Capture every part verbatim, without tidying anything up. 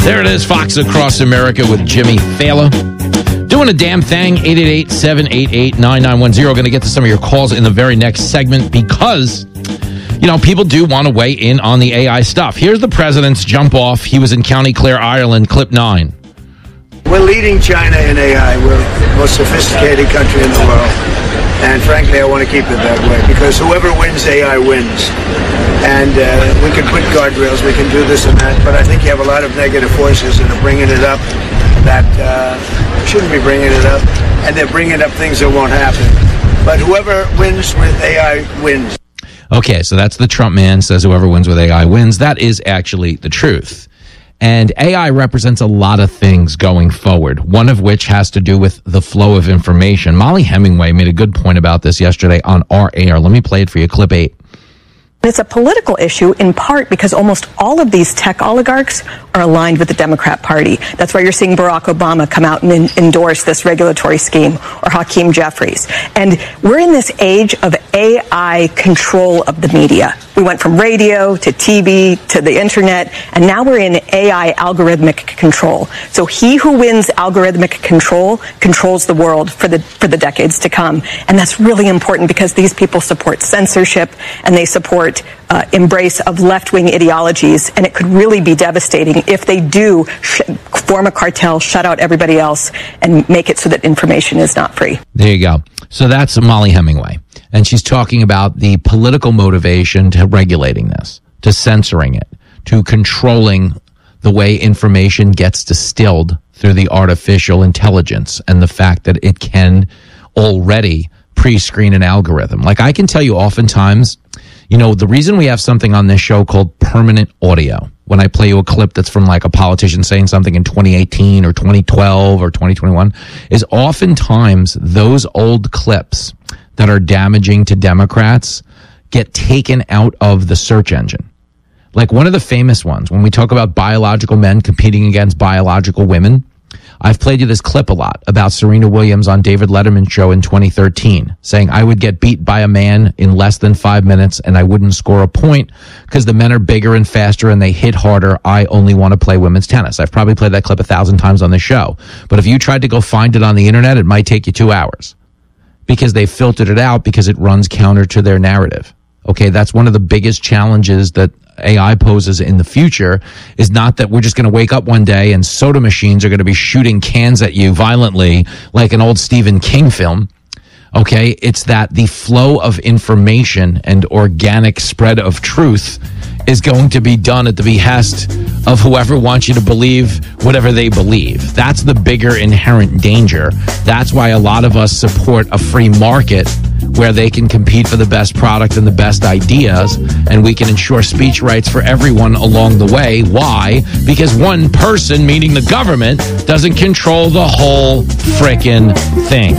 There it is, Fox Across America with Jimmy Fallon. Doing a damn thing, eight eight eight, seven eight eight, nine nine one zero. Going to get to some of your calls in the very next segment because, you know, people do want to weigh in on the A I stuff. Here's the president's jump off. He was in County Clare, Ireland, clip nine. We're leading China in A I. We're the most sophisticated country in the world. And frankly, I want to keep it that way because whoever wins A I wins. And uh, we can put guardrails, we can do this and that, but I think you have a lot of negative forces that are bringing it up that uh, shouldn't be bringing it up, and they're bringing up things that won't happen. But whoever wins with A I wins. Okay, so that's the Trump man says whoever wins with A I wins. That is actually the truth. And A I represents a lot of things going forward, one of which has to do with the flow of information. Molly Hemingway made a good point about this yesterday on our air. Let me play it for you, clip eight. It's a political issue in part because almost all of these tech oligarchs are aligned with the Democrat Party. That's why you're seeing Barack Obama come out and in- endorse this regulatory scheme, or Hakeem Jeffries. And we're in this age of A I control of the media. We went from radio to T V to the internet, and now we're in A I algorithmic control. So he who wins algorithmic control controls the world for the for the decades to come. And that's really important because these people support censorship and they support Uh, embrace of left-wing ideologies, and it could really be devastating if they do sh- form a cartel, shut out everybody else, and make it so that information is not free. There you go. So that's Molly Hemingway, and she's talking about the political motivation to regulating this, to censoring it, to controlling the way information gets distilled through the artificial intelligence, and the fact that it can already pre-screen an algorithm. Like I can tell you oftentimes, you know, the reason we have something on this show called permanent audio, when I play you a clip that's from like a politician saying something in twenty eighteen or twenty twelve or twenty twenty-one, is oftentimes those old clips that are damaging to Democrats get taken out of the search engine. Like one of the famous ones, when we talk about biological men competing against biological women, I've played you this clip a lot about Serena Williams on David Letterman's show in twenty thirteen, saying I would get beat by a man in less than five minutes and I wouldn't score a point because the men are bigger and faster and they hit harder. I only want to play women's tennis. I've probably played that clip a thousand times on the show. But if you tried to go find it on the internet, it might take you two hours because they filtered it out because it runs counter to their narrative. Okay, that's one of the biggest challenges that A I poses in the future, is not that we're just going to wake up one day and soda machines are going to be shooting cans at you violently like an old Stephen King film. Okay, it's that the flow of information and organic spread of truth is going to be done at the behest of whoever wants you to believe whatever they believe. That's the bigger inherent danger. That's why a lot of us support a free market where they can compete for the best product and the best ideas, and we can ensure speech rights for everyone along the way. Why? Because one person, meaning the government, doesn't control the whole frickin' thing.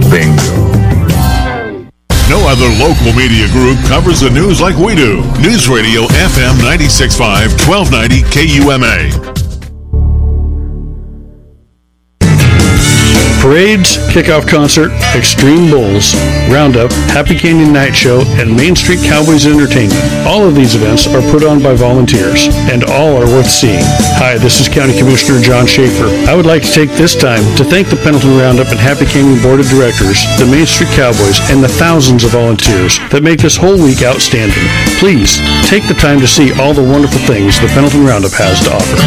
Bingo. No other local media group covers the news like we do. News Radio F M ninety-six point five, twelve ninety K U M A. Parades, kickoff concert, Extreme Bulls, Roundup, Happy Canyon Night Show, and Main Street Cowboys Entertainment. All of these events are put on by volunteers, and all are worth seeing. Hi, this is County Commissioner John Schaefer. I would like to take this time to thank the Pendleton Roundup and Happy Canyon Board of Directors, the Main Street Cowboys, and the thousands of volunteers that make this whole week outstanding. Please, take the time to see all the wonderful things the Pendleton Roundup has to offer.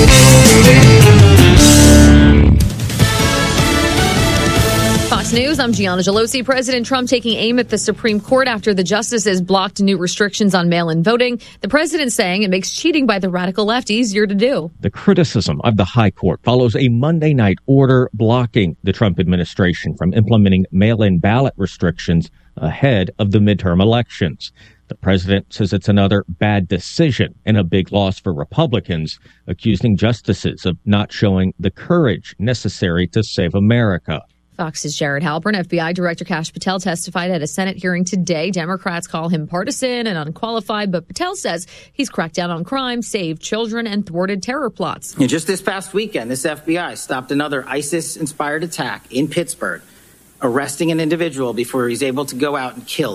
Fox News, I'm Gianna Gelosi. President Trump taking aim at the Supreme Court after the justices blocked new restrictions on mail-in voting. The president saying it makes cheating by the radical left easier to do. The criticism of the high court follows a Monday night order blocking the Trump administration from implementing mail-in ballot restrictions ahead of the midterm elections. The president says it's another bad decision and a big loss for Republicans, accusing justices of not showing the courage necessary to save America. Fox's Jared Halpern. F B I Director Kash Patel testified at a Senate hearing today. Democrats call him partisan and unqualified, but Patel says he's cracked down on crime, saved children, and thwarted terror plots. And just this past weekend, this F B I stopped another ISIS-inspired attack in Pittsburgh, arresting an individual before he's able to go out and kill